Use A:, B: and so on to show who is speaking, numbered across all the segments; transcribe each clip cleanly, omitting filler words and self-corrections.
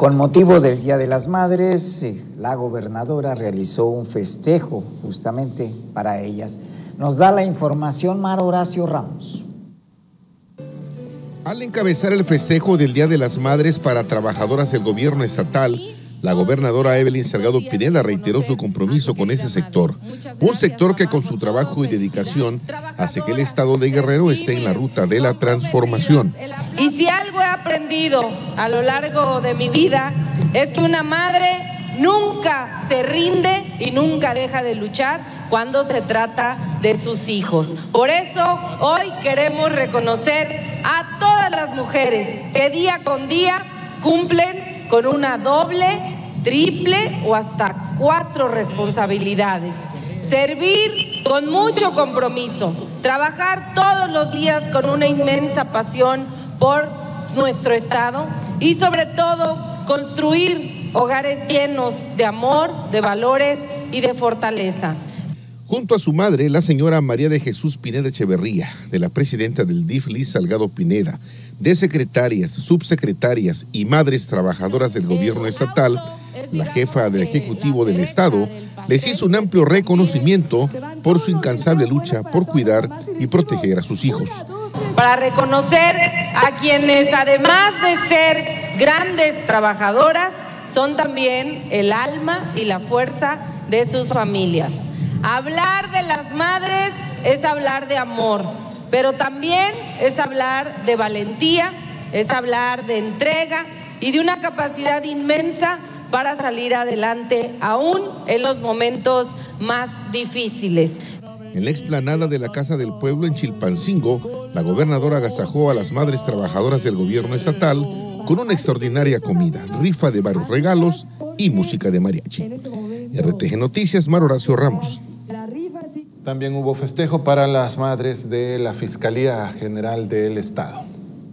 A: Con motivo del Día de las Madres, la gobernadora realizó un festejo justamente para ellas. Nos da la información Mar Horacio Ramos.
B: Al encabezar el festejo del Día de las Madres para trabajadoras del gobierno estatal, la gobernadora Evelyn Salgado Pineda reiteró su compromiso con ese sector, un sector que con su trabajo y dedicación hace que el estado de Guerrero esté en la ruta de la transformación.
C: Y si algo he aprendido a lo largo de mi vida es que una madre nunca se rinde y nunca deja de luchar cuando se trata de sus hijos. Por eso hoy queremos reconocer a todas las mujeres que día con día cumplen con una doble, triple o hasta 4 responsabilidades. Servir con mucho compromiso, trabajar todos los días con una inmensa pasión por nuestro estado y sobre todo construir hogares llenos de amor, de valores y de fortaleza.
B: Junto a su madre, la señora María de Jesús Pineda Echeverría, de la presidenta del DIF, Liz Salgado Pineda, de secretarias, subsecretarias y madres trabajadoras del gobierno estatal, la jefa del Ejecutivo del Estado les hizo un amplio reconocimiento por su incansable lucha por cuidar y proteger a sus hijos.
C: Para reconocer a quienes, además de ser grandes trabajadoras, son también el alma y la fuerza de sus familias. Hablar de las madres es hablar de amor, pero también es hablar de valentía, es hablar de entrega y de una capacidad inmensa para salir adelante, aún en los momentos más difíciles.
B: En la explanada de la Casa del Pueblo en Chilpancingo, la gobernadora agasajó a las madres trabajadoras del gobierno estatal con una extraordinaria comida, rifa de varios regalos y música de mariachi. RTG Noticias, Mar Horacio Ramos.
D: También hubo festejo para las madres de la Fiscalía General del Estado.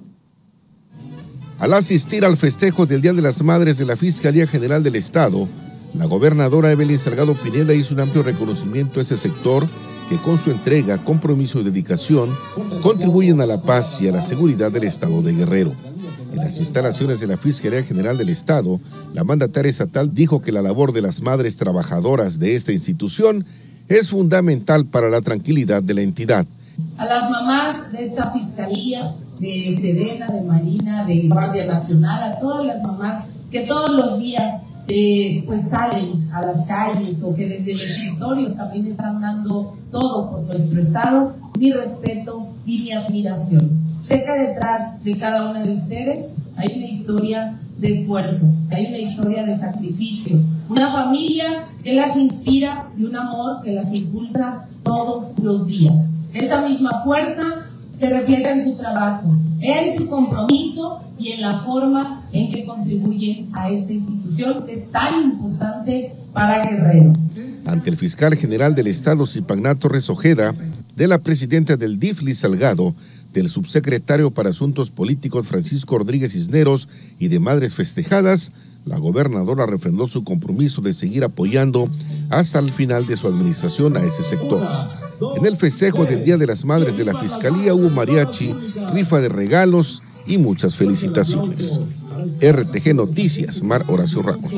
B: Al asistir al festejo del Día de las Madres de la Fiscalía General del Estado, la gobernadora Evelyn Salgado Pineda hizo un amplio reconocimiento a ese sector que con su entrega, compromiso y dedicación contribuyen a la paz y a la seguridad del estado de Guerrero. En las instalaciones de la Fiscalía General del Estado, la mandataria estatal dijo que la labor de las madres trabajadoras de esta institución es fundamental para la tranquilidad de la entidad.
E: A las mamás de esta Fiscalía, de Sedena, de Marina, de Guardia Nacional, a todas las mamás que todos los días pues salen a las calles o que desde el escritorio también están dando todo por nuestro estado, mi respeto y mi admiración. Sé que detrás de cada una de ustedes hay una historia de esfuerzo, hay una historia de sacrificio, una familia que las inspira y un amor que las impulsa todos los días. Esa misma fuerza se refleja en su trabajo, en su compromiso y en la forma en que contribuyen a esta institución que es tan importante para Guerrero.
B: Ante el fiscal general del Estado, Zipagná Torres Ojeda, de la presidenta del DIF, Liz Salgado, del subsecretario para Asuntos Políticos, Francisco Rodríguez Cisneros, y de madres festejadas, la gobernadora refrendó su compromiso de seguir apoyando hasta el final de su administración a ese sector. En el festejo del Día de las Madres de la Fiscalía hubo mariachi, rifa de regalos y muchas felicitaciones. RTG Noticias, Mar Horacio Ramos.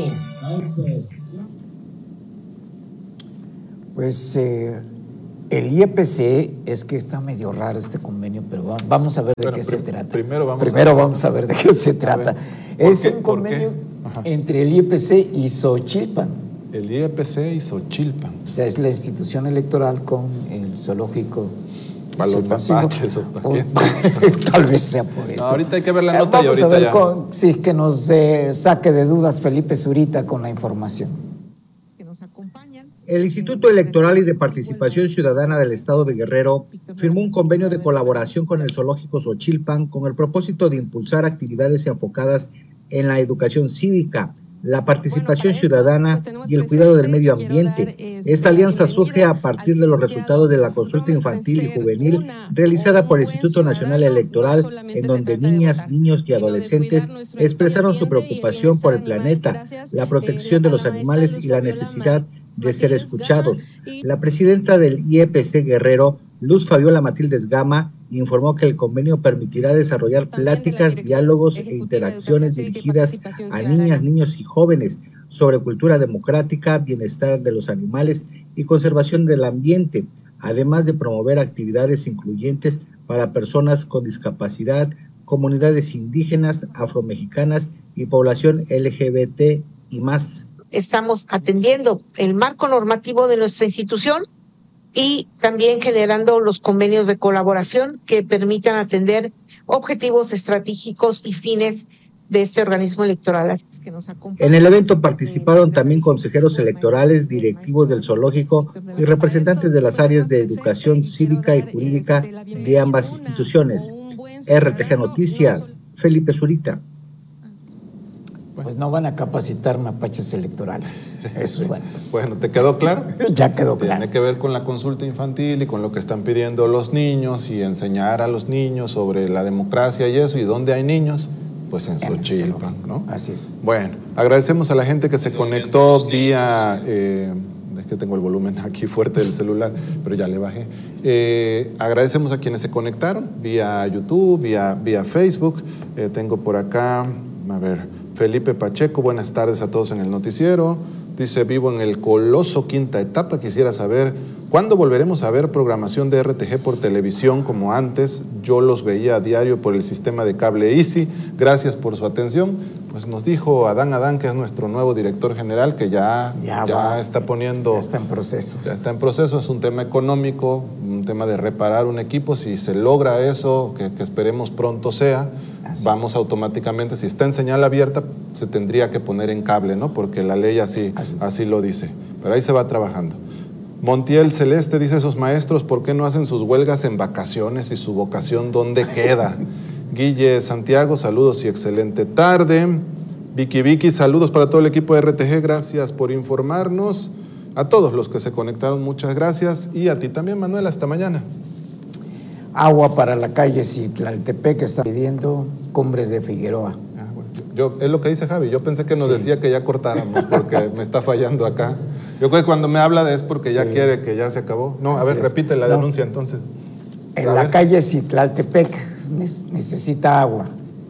A: Pues el IEPC, es que está medio raro este convenio, pero vamos a ver de qué se trata.
D: Primero
A: vamos a ver de qué se trata. Es un convenio entre el IEPC y Xochilpan.
D: El IEPC y Xochilpan.
A: O sea, es la institución electoral con el zoológico.
D: Para los mapaches o para qué.
A: Tal vez sea por eso.
D: No, ahorita hay que ver la nota
A: vamos
D: y ahorita
A: a ver sí, que nos saque de dudas Felipe Zurita con la información.
F: El Instituto Electoral y de Participación Ciudadana del Estado de Guerrero firmó un convenio de colaboración con el Zoológico Xochilpan con el propósito de impulsar actividades enfocadas en la educación cívica, la participación ciudadana y el cuidado del medio ambiente. Esta alianza surge a partir de los resultados de la consulta infantil y juvenil realizada por el Instituto Nacional Electoral, en donde niñas, niños y adolescentes expresaron su preocupación por el planeta, la protección de los animales y la necesidad de ser escuchados. La presidenta del IEPC Guerrero, Luz Fabiola Matildes Gama, informó que el convenio permitirá desarrollar pláticas, diálogos e interacciones dirigidas a niñas, niños y jóvenes sobre cultura democrática, bienestar de los animales y conservación del ambiente, además de promover actividades incluyentes para personas con discapacidad, comunidades indígenas, afromexicanas y población LGBT y más.
G: Estamos atendiendo el marco normativo de nuestra institución y también generando los convenios de colaboración que permitan atender objetivos estratégicos y fines de este organismo electoral.
F: En el evento participaron también consejeros electorales, directivos del zoológico y representantes de las áreas de educación cívica y jurídica de ambas instituciones. RTG Noticias, Felipe Zurita.
A: Pues no van a capacitar mapaches electorales. Eso es bueno.
D: Bueno, ¿te quedó claro?
A: Ya quedó claro.
D: Tiene que ver con la consulta infantil y con lo que están pidiendo los niños y enseñar a los niños sobre la democracia y eso. ¿Y dónde hay niños? Pues en Xochilpan, ¿no?
A: Así es.
D: Bueno, agradecemos a la gente que se conectó vía... es que tengo el volumen aquí fuerte del celular, pero ya le bajé. Agradecemos a quienes se conectaron vía YouTube, vía Facebook. Tengo por acá, a ver... Felipe Pacheco, buenas tardes a todos en el noticiero. Dice, vivo en el Coloso, quinta etapa. Quisiera saber, ¿cuándo volveremos a ver programación de RTG por televisión como antes? Yo los veía a diario por el sistema de cable Easy. Gracias por su atención. Pues nos dijo Adán, que es nuestro nuevo director general, que ya está poniendo...
A: Ya está en proceso.
D: Ya está en proceso. Es un tema económico, un tema de reparar un equipo. Si se logra eso, que esperemos pronto sea... Vamos automáticamente, si está en señal abierta, se tendría que poner en cable, ¿no? Porque la ley así lo dice. Pero ahí se va trabajando. Montiel Celeste dice, esos maestros, ¿por qué no hacen sus huelgas en vacaciones y su vocación dónde queda? Guille Santiago, saludos y excelente tarde. Vicky, saludos para todo el equipo de RTG, gracias por informarnos. A todos los que se conectaron, muchas gracias. Y a ti también, Manuel, hasta mañana.
A: Agua para la calle Citlaltepec, que está pidiendo Cumbres de Figueroa.
D: Bueno, es lo que dice Javi. Yo pensé que nos decía que ya cortáramos porque me está fallando acá. Yo creo que cuando me habla es porque ya quiere que ya se acabó. No, a ver, repite la denuncia entonces.
A: En la calle Citlaltepec necesita agua.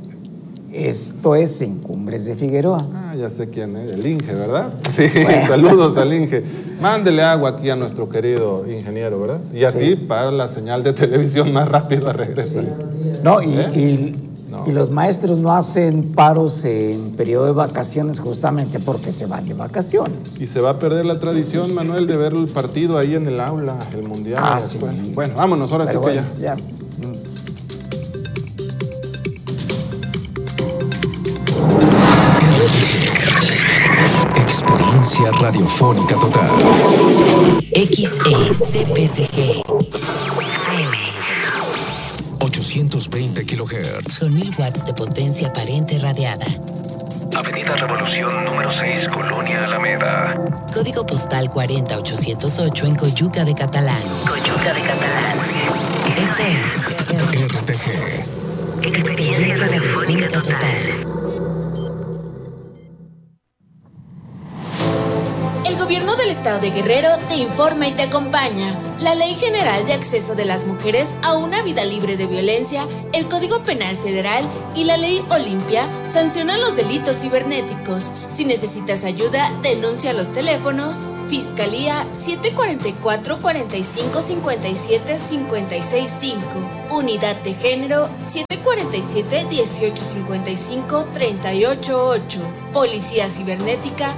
A: Esto es en Cumbres de Figueroa.
D: Ah, ya sé quién es, el Inge, ¿verdad? Sí, bueno. Saludos al Inge. Mándele agua aquí a nuestro querido ingeniero, ¿verdad? Y así para la señal de televisión más rápido a regresar.
A: Sí. No, y los maestros no hacen paros en periodo de vacaciones justamente porque se van de vacaciones.
D: Y se va a perder la tradición, Manuel, de ver el partido ahí en el aula, el mundial.
A: Sí.
D: Bueno, vámonos, ahora sí que ya.
H: Experiencia radiofónica total.
I: XECPCG
H: 820 kHz.
I: Con 1000 watts de potencia aparente radiada.
H: Avenida Revolución número 6, Colonia Alameda.
I: Código postal 40808 en Coyuca de Catalán. Esto es
H: RTG.
I: Experiencia radiofónica total.
J: El Gobierno del Estado de Guerrero te informa y te acompaña. La Ley General de Acceso de las Mujeres a una Vida Libre de Violencia, el Código Penal Federal y la Ley Olimpia sancionan los delitos cibernéticos. Si necesitas ayuda, denuncia a los teléfonos Fiscalía 744-4557-565, Unidad de Género 747-1855-388, Policía Cibernética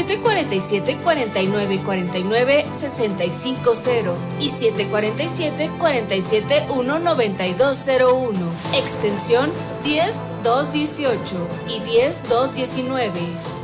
J: 747-4949-650 y 747-471-9201, extensión 10218 y 10219.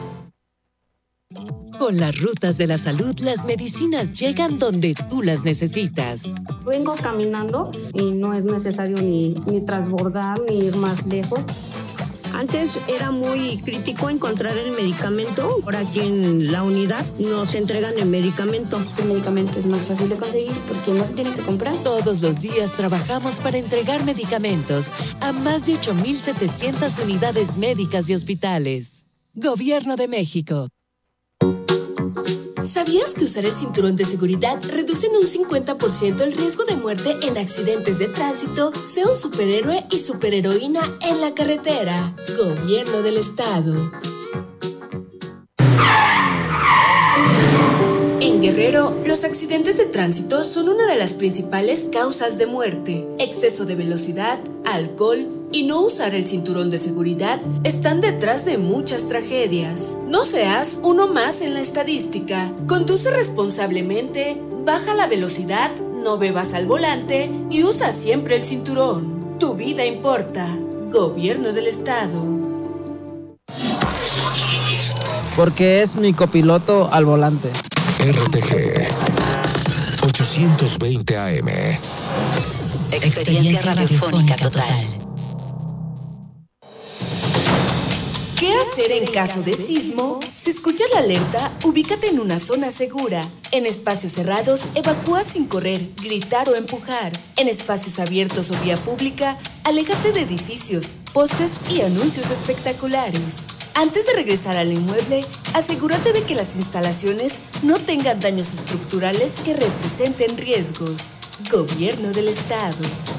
K: Con las rutas de la salud, las medicinas llegan donde tú las necesitas.
L: Vengo caminando y no es necesario ni transbordar ni ir más lejos. Antes era muy crítico encontrar el medicamento. Por aquí en la unidad nos entregan el medicamento.
M: El medicamento es más fácil de conseguir porque no se tiene que comprar.
K: Todos los días trabajamos para entregar medicamentos a más de 8,700 unidades médicas y hospitales. Gobierno de México.
J: ¿Sabías que usar el cinturón de seguridad reduce en un 50% el riesgo de muerte en accidentes de tránsito? Sea un superhéroe y superheroína en la carretera. Gobierno del Estado. En Guerrero, los accidentes de tránsito son una de las principales causas de muerte. Exceso de velocidad, alcohol y no usar el cinturón de seguridad están detrás de muchas tragedias. No seas uno más en la estadística. Conduce responsablemente, baja la velocidad, no bebas al volante y usa siempre el cinturón. Tu vida importa. Gobierno del Estado.
N: Porque es mi copiloto al volante.
H: RTG 820 AM.
I: Experiencia radiofónica total.
J: ¿Qué hacer en caso de sismo? Si escuchas la alerta, ubícate en una zona segura. En espacios cerrados, evacúa sin correr, gritar o empujar. En espacios abiertos o vía pública, aléjate de edificios, postes y anuncios espectaculares. Antes de regresar al inmueble, asegúrate de que las instalaciones no tengan daños estructurales que representen riesgos. Gobierno del Estado.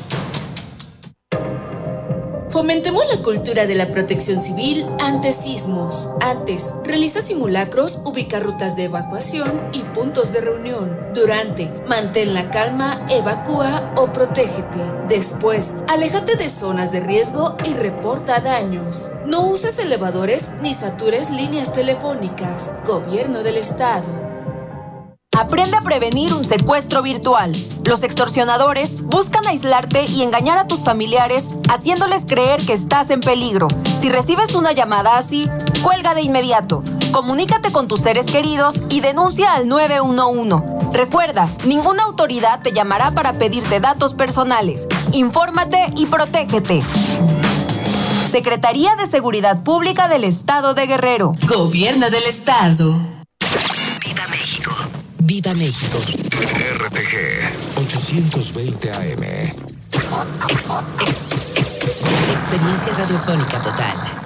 J: Fomentemos la cultura de la protección civil ante sismos. Antes, realiza simulacros, ubica rutas de evacuación y puntos de reunión. Durante, mantén la calma, evacúa o protégete. Después, aléjate de zonas de riesgo y reporta daños. No uses elevadores ni satures líneas telefónicas. Gobierno del Estado.
O: Aprende a prevenir un secuestro virtual. Los extorsionadores buscan aislarte y engañar a tus familiares, haciéndoles creer que estás en peligro. Si recibes una llamada así, cuelga de inmediato. Comunícate con tus seres queridos y denuncia al 911. Recuerda, ninguna autoridad te llamará para pedirte datos personales. Infórmate y protégete. Secretaría de Seguridad Pública del Estado de Guerrero.
J: Gobierno del Estado.
I: ¡Viva México! ¡Viva México!
H: RTG 820 AM.
I: Experiencia radiofónica total.